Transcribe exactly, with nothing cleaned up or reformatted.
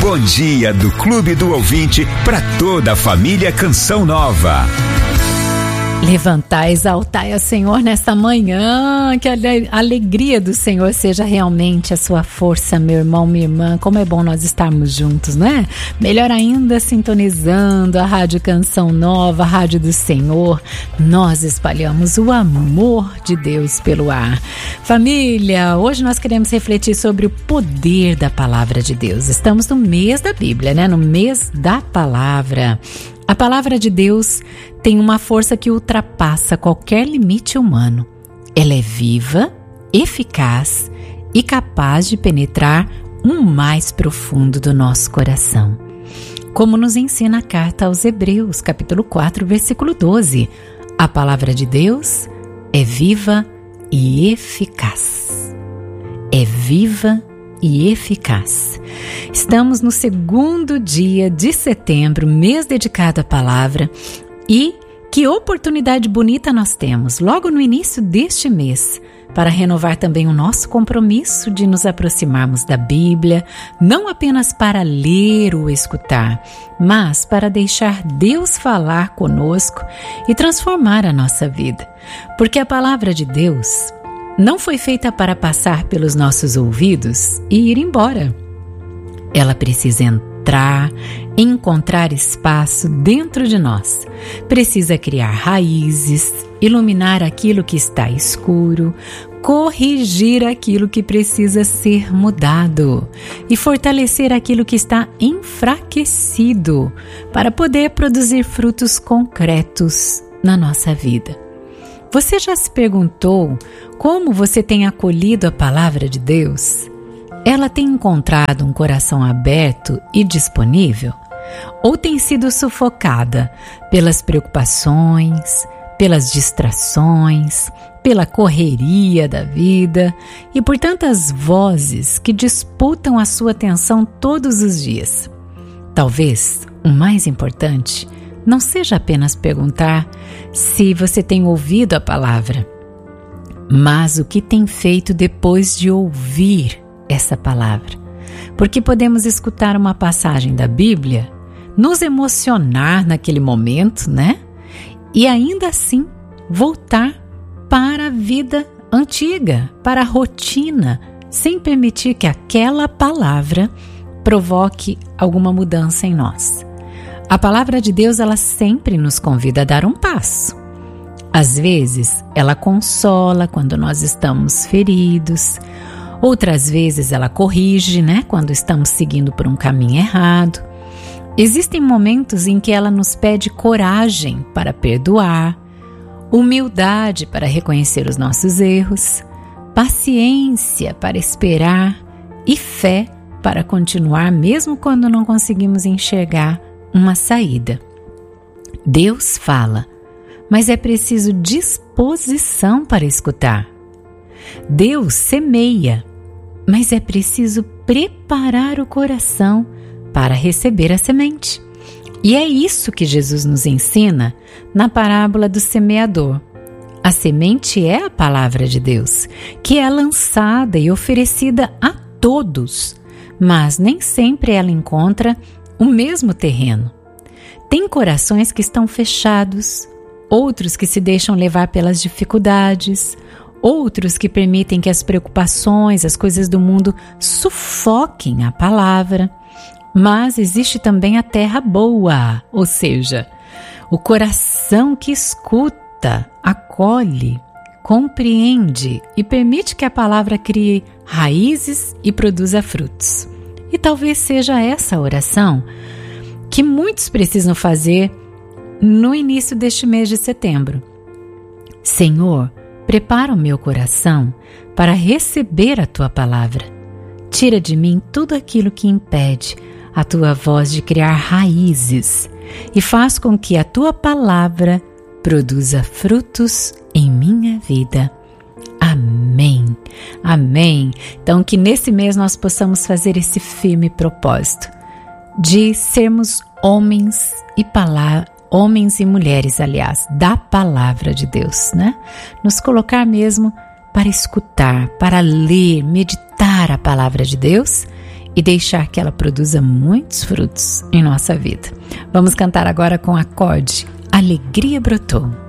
Bom dia do Clube do Ouvinte para toda a família Canção Nova. Levantai, exaltai ao Senhor nesta manhã, que a alegria do Senhor seja realmente a sua força, meu irmão, minha irmã. Como é bom nós estarmos juntos, não é? Melhor ainda, sintonizando a Rádio Canção Nova, a Rádio do Senhor. Nós espalhamos o amor de Deus pelo ar. Família, hoje nós queremos refletir sobre o poder da Palavra de Deus. Estamos no mês da Bíblia, né? No mês da Palavra. A Palavra de Deus tem uma força que ultrapassa qualquer limite humano. Ela é viva, eficaz e capaz de penetrar o mais profundo do nosso coração. Como nos ensina a carta aos Hebreus, capítulo quatro, versículo doze. A Palavra de Deus é viva e eficaz. É viva e eficaz. Estamos no segundo dia de setembro, mês dedicado à palavra, e que oportunidade bonita nós temos, logo no início deste mês, para renovar também o nosso compromisso de nos aproximarmos da Bíblia, não apenas para ler ou escutar, mas para deixar Deus falar conosco e transformar a nossa vida. Porque a palavra de Deus não foi feita para passar pelos nossos ouvidos e ir embora. Ela precisa entrar, encontrar espaço dentro de nós. Precisa criar raízes, iluminar aquilo que está escuro, corrigir aquilo que precisa ser mudado e fortalecer aquilo que está enfraquecido para poder produzir frutos concretos na nossa vida. Você já se perguntou como você tem acolhido a palavra de Deus? Ela tem encontrado um coração aberto e disponível? Ou tem sido sufocada pelas preocupações, pelas distrações, pela correria da vida e por tantas vozes que disputam a sua atenção todos os dias? Talvez o mais importante não seja apenas perguntar se você tem ouvido a palavra, mas o que tem feito depois de ouvir essa palavra. Porque podemos escutar uma passagem da Bíblia, nos emocionar naquele momento, né? E ainda assim voltar para a vida antiga, para a rotina, sem permitir que aquela palavra provoque alguma mudança em nós. A palavra de Deus, ela sempre nos convida a dar um passo. Às vezes, ela consola quando nós estamos feridos. Outras vezes, ela corrige, né? Quando estamos seguindo por um caminho errado. Existem momentos em que ela nos pede coragem para perdoar, humildade para reconhecer os nossos erros, paciência para esperar e fé para continuar mesmo quando não conseguimos enxergar uma saída. Deus fala, mas é preciso disposição para escutar. Deus semeia, mas é preciso preparar o coração para receber a semente. E é isso que Jesus nos ensina na parábola do semeador. A semente é a palavra de Deus, que é lançada e oferecida a todos, mas nem sempre ela encontra o mesmo terreno. Tem corações que estão fechados, outros que se deixam levar pelas dificuldades, outros que permitem que as preocupações, as coisas do mundo sufoquem a palavra. Mas existe também a terra boa, ou seja, o coração que escuta, acolhe, compreende e permite que a palavra crie raízes e produza frutos. E talvez seja essa oração que muitos precisam fazer no início deste mês de setembro. Senhor, prepara o meu coração para receber a Tua palavra. Tira de mim tudo aquilo que impede a Tua voz de criar raízes e faz com que a Tua palavra produza frutos em minha vida. Amém. Amém. Então, que nesse mês nós possamos fazer esse firme propósito de sermos homens e palavras, homens e mulheres, aliás, da palavra de Deus, né? Nos colocar mesmo para escutar, para ler, meditar a palavra de Deus e deixar que ela produza muitos frutos em nossa vida. Vamos cantar agora com acorde Alegria Brotou.